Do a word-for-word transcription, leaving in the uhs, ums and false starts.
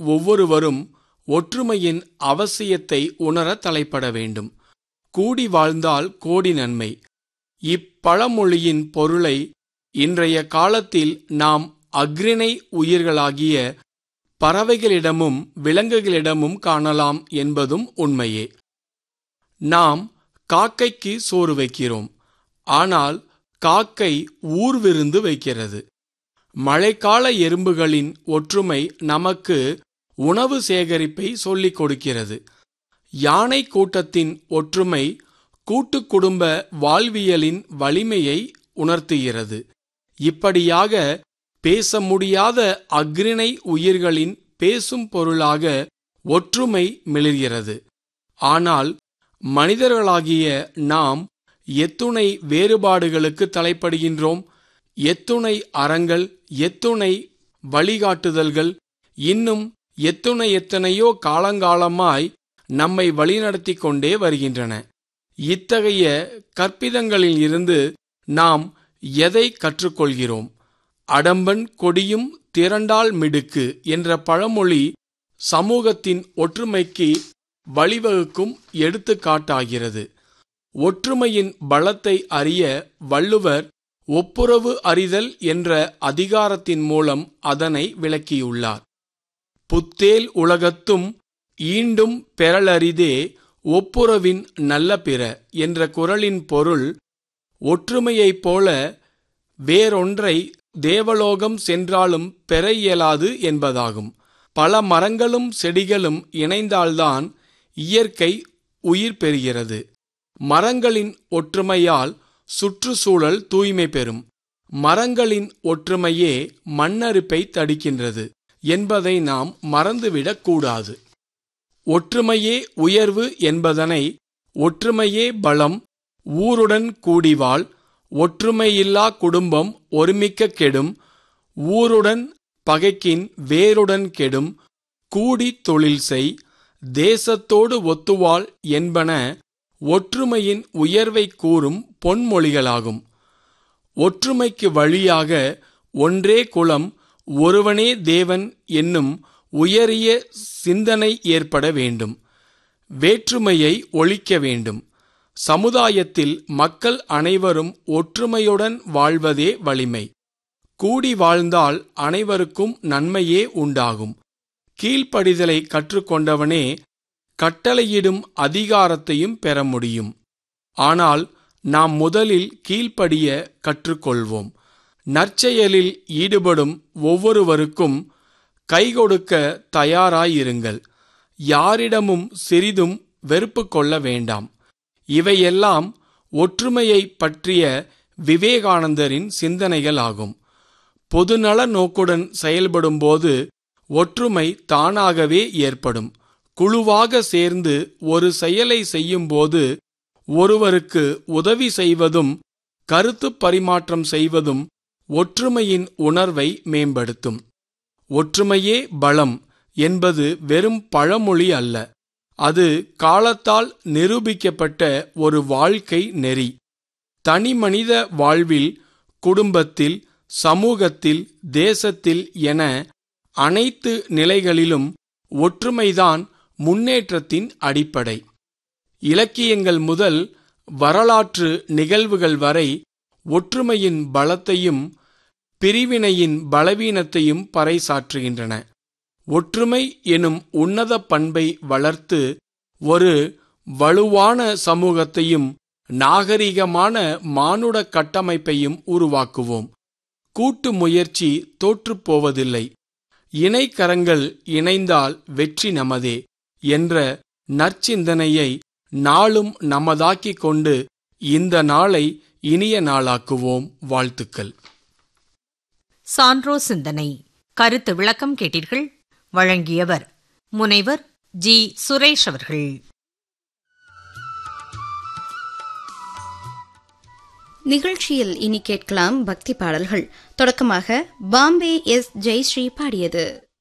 ஒவ்வொருவரும் ஒற்றுமையின் அவசியத்தை உணர தலைப்பட வேண்டும். கூடி வாழ்ந்தால் கோடி நன்மை. இப்பழமொழியின் பொருளை இன்றைய காலத்தில் நாம் அஃறிணை உயிர்களாகிய பறவைகளிடமும் விலங்குகளிடமும் காணலாம் என்பதும் உண்மையே. நாம் காக்கைக்கு சோறு வைக்கிறோம், ஆனால் காக்கை ஊர் விருந்து வைக்கிறது. மழைக்கால எறும்புகளின் ஒற்றுமை நமக்கு உணவு சேகரிப்பை சொல்லிக் கொடுக்கிறது. யானை கூட்டத்தின் ஒற்றுமை கூட்டு குடும்ப வாழ்வியலின் வலிமையை உணர்த்துகிறது. இப்படியாக பேச முடியாத அஃறிணை உயிர்களின் பேசும் பொருளாக ஒற்றுமை மிளிர்கிறது. ஆனால் மனிதர்களாகிய நாம் எத்துணை வேறுபாடுகளுக்கு தலைப்படுகின்றோம். எத்துணை அறங்கள், எத்துணை வழிகாட்டுதல்கள், இன்னும் எத்துணை எத்தனையோ காலங்காலமாய் நம்மை வழிநடத்தி கொண்டே வருகின்றன. இத்தகைய கற்பிதங்களில் இருந்து நாம் எதை கற்றுக்கொள்கிறோம்? அடம்பன் கொடியும் திரண்டால் மிடுக்கு என்ற பழமொழி சமூகத்தின் ஒற்றுமைக்கு வழிவகுக்கும் எடுத்துக்காட்டாகிறது. ஒற்றுமையின் பலத்தை அறிய வள்ளுவர் ஒப்புரவு அறிதல் என்ற அதிகாரத்தின் மூலம் அதனை விளக்கியுள்ளார். புத்தேல் உலகத்தும் ஈண்டும் பெறலரிதே ஒப்புரவின் நல்ல பிற என்ற குறளின் பொருள் ஒற்றுமையைப் போல வேறொன்றை தேவலோகம் சென்றாலும் பெற இயலாது என்பதாகும். பல மரங்களும் செடிகளும் இணைந்தால்தான் இயற்கை உயிர் பெறுகிறது. மரங்களின் ஒற்றுமையால் சுற்றுச்சூழல் தூய்மை பெறும். மரங்களின் ஒற்றுமையே மண்ணரிப்பை தடுக்கின்றது என்பதை நாம் மறந்துவிடக் கூடாது. ஒற்றுமையே உயர்வு என்பதனை ஒற்றுமையே பலம், ஊருடன் கூடிவாழ், ஒற்றுமையில்லா குடும்பம் ஒருமிக்க கெடும், ஊருடன் பகைக்கின் வேருடன் கெடும், கூடி தொழில் செய், தேசத்தோடு ஒத்துவாள் என்பன ஒற்றுமையின் உயர்வை கூறும் பொன்மொழிகளாகும். ஒற்றுமைக்கு வழியாக ஒன்றே குலம், ஒருவனே தேவன் என்னும் உயரிய சிந்தனை ஏற்பட வேண்டும். வேற்றுமையை ஒழிக்க வேண்டும். சமுதாயத்தில் மக்கள் அனைவரும் ஒற்றுமையுடன் வாழ்வதே வலிமை. கூடி வாழ்ந்தால் அனைவருக்கும் நன்மையே உண்டாகும். கீழ்ப்படிதலை கற்றுக்கொண்டவனே கட்டளையிடும் அதிகாரத்தையும் பெற முடியும். ஆனால் நாம் முதலில் கீழ்ப்படிய கற்றுக்கொள்வோம். நற்செயலில் ஈடுபடும் ஒவ்வொருவருக்கும் கை கொடுக்க தயாராயிருங்கள். யாரிடமும் சிறிதும் வெறுப்பு கொள்ள வேண்டாம். இவையெல்லாம் ஒற்றுமையை பற்றிய விவேகானந்தரின் சிந்தனைகள் ஆகும். பொதுநல நோக்குடன் செயல்படும்போது ஒற்றுமை தானாகவே ஏற்படும். குழுவாக சேர்ந்து ஒரு செயலை செய்யும்போது ஒருவருக்கு உதவி செய்வதும் கருத்து பரிமாற்றம் செய்வதும் ஒற்றுமையின் உணர்வை மேம்படுத்தும். ஒற்றுமையே பலம் என்பது வெறும் பழமொழி அல்ல. அது காலத்தால் நிரூபிக்கப்பட்ட ஒரு வாழ்க்கை நெறி. தனிமனித வாழ்வில், குடும்பத்தில், சமூகத்தில், தேசத்தில் என அனைத்து நிலைகளிலும் ஒற்றுமைதான் முன்னேற்றத்தின் அடிப்படை. இலக்கியங்கள் முதல் வரலாற்று நிகழ்வுகள் வரை ஒற்றுமையின் பலத்தையும் பிரிவினையின் பலவீனத்தையும் பறைசாற்றுகின்றன. ஒற்றுமை எனும் உன்னத பண்பை வளர்த்து ஒரு வலுவான சமூகத்தையும் நாகரிகமான மானுட கட்டமைப்பையும் உருவாக்குவோம். கூட்டு முயற்சி தோற்றுப்போவதில்லை. இணைக்கரங்கள் இணைந்தால் வெற்றி நமதே என்ற நற்சிந்தனையை நாளும் நமதாக்கிக் கொண்டு இந்த நாளை இனிய நாளாக்குவோம். வாழ்த்துக்கள். சான்றோ சிந்தனை கருத்து விளக்கம் கேட்டீர்கள். வழங்கியவர் முனைவர் ஜி சுரேஷ் அவர்கள். நிகழ்ச்சியில் இனி கேட்கலாம் பக்தி பாடல்கள். தொடக்கமாக பாம்பே எஸ் ஜெயஸ்ரீ பாடியது.